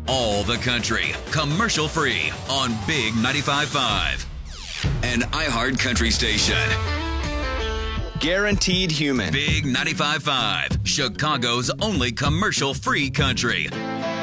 All the country, commercial free on Big 95.5. An iHeart country station. Guaranteed human. Big 95.5, Chicago's only commercial free country.